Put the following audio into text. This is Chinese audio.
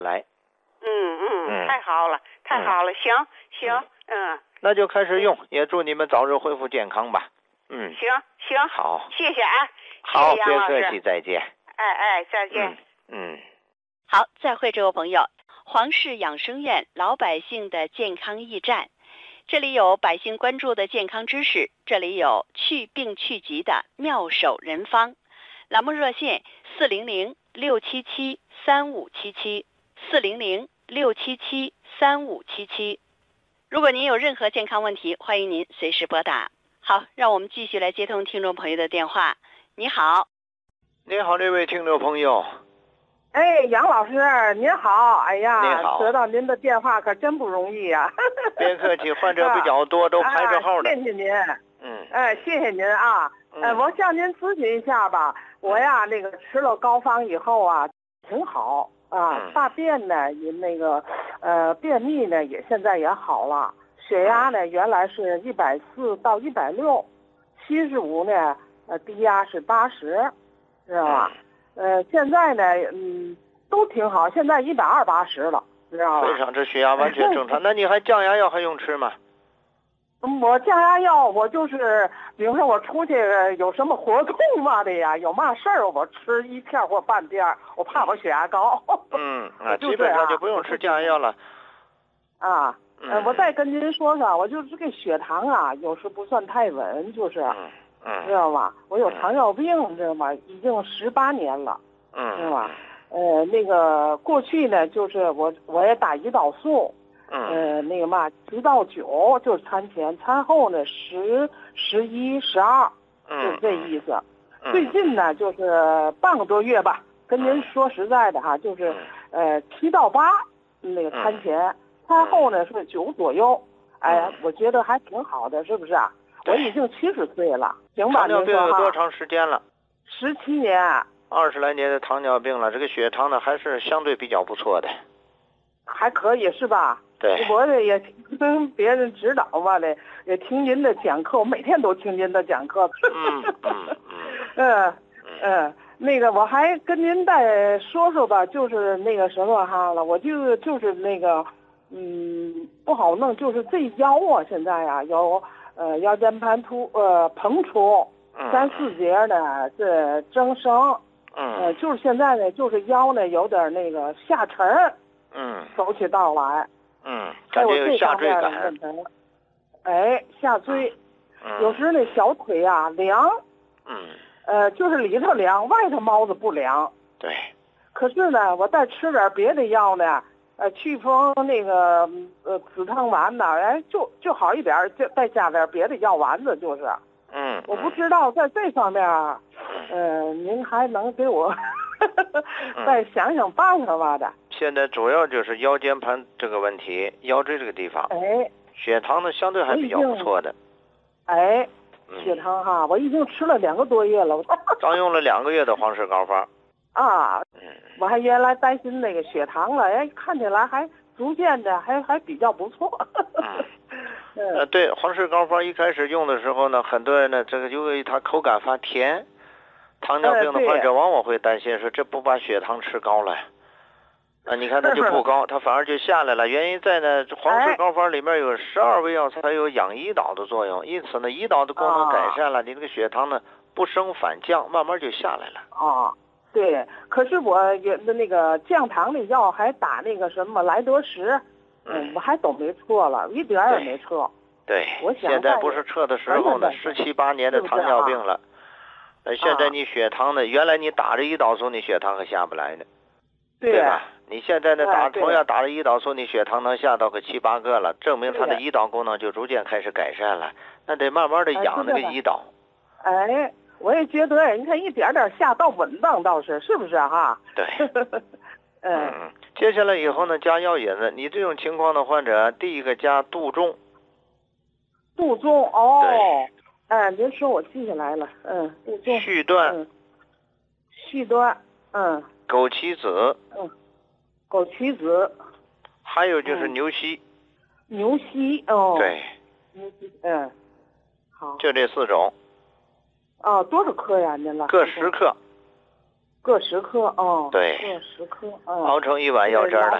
来。 太好了，太好了，行， 那就开始用，也祝你们早日恢复健康吧。 行， 好， 谢谢啊， 好， 谢谢杨老师， 别客气，再见。 再见。 好，再会，这位朋友。黄氏养生院老百姓的健康驿站，这里有百姓关注的健康知识，这里有去病去疾的妙手人方。栏目热线400-677-3577，400-677-3577。如果您有任何健康问题，欢迎您随时拨打。好，让我们继续来接通听众朋友的电话。你好， 你好，这位听众朋友。 杨老师您好，哎呀， 您好， 得到您的电话可真不容易呀。 别客气，患者比较多，都排着号的。 谢谢您。谢谢您啊。我向您咨询一下吧。我呀，那个吃了膏方以后啊，挺好啊，大便呢也那个便秘呢也现在也好了，血压呢原来是140到160，75呢低压是80，知道吧？现在呢，都挺好，现在120/80了，知道吧？ 非常，这血压完全正常。那你还降压药还用吃吗？ 我降压药，我就是比如说我出去有什么活动嘛的呀，有嘛事儿我吃一片或半片，我怕我血压高。 基本上就不用吃降压药了。 我再跟您说说，我就是这血糖啊，有时不算太稳，就是。知道吗？我有糖尿病，知道吗？已经18年了，知道吗？那个过去呢，就是我也打胰岛素，那个嘛，7到9就是餐前，餐后呢10、11、12，就是这意思。最近呢，就是半个多月吧，跟您说实在的哈，就是7到8那个餐前，餐后呢是9左右，我觉得还挺好的，是不是啊？我已经70岁了，行吧？ 糖尿病有多长时间了 ？17年 ，20来年的糖尿病了，这个血糖呢还是相对比较不错的， 还可以是吧？ 对， 我也听别人指导吧的，也听您的讲课，我每天都听您的讲课。那个我还跟您再说说吧，就是那个什么哈了，我就是那个不好弄，就是这腰啊，现在呀有。腰间盘膨出，3、4节呢是增生，就是现在呢，就是腰呢有点那个下沉，走起道来， 感觉有下坠感，下坠，有时那小腿啊凉，就是里头凉，外头猫子不凉， 对， 可是呢，我再吃点别的药呢。祛风那个止疼丸呢，就好一点，就再加点别的药丸子，就是。我不知道在这方面，您还能给我再想想办法吧的。 现在主要就是腰间盘这个问题，腰椎这个地方。血糖呢相对还比较不错的。 血糖哈，我已经吃了2个多月了。 刚用了2个月的黄氏膏方。 我还原来担心那个血糖了，看起来还逐渐的还比较不错。 对，黄氏膏方一开始用的时候呢，很多人呢，这个因为它口感发甜，糖尿病的患者往往会担心说这不把血糖吃高了，你看它就不高，它反而就下来了。原因在呢，黄氏膏方里面有12味药材有养胰岛的作用，因此呢，胰岛的功能改善了，你这个血糖呢不升反降，慢慢就下来了。 对，可是我那个降糖的药还打那个什么莱德石，我还都没测了，一点也没测。 对， 我想现在不是测的时候呢，17、18年的糖尿病了。现在你血糖呢，原来你打着胰岛素，你血糖可下不来呢，对吧？你现在呢同样打着胰岛素，你血糖能下到个7、8个了，证明它的胰岛功能就逐渐开始改善了。那得慢慢的养那个胰岛。 我也觉得，你看一点点下到稳当，倒是不是哈？ 对。接下来以后呢，加药引子。你这种情况的患者，第一个加杜仲。 杜仲您说我记下来了，杜仲。 续断。 续断， 枸杞子。 枸杞子。 还有就是牛膝。 牛膝对。 牛膝好。 就这4种。 多少克呀？您了？ 各10克。 各10颗哦。 对， 各10颗。 熬成一碗药汁儿来。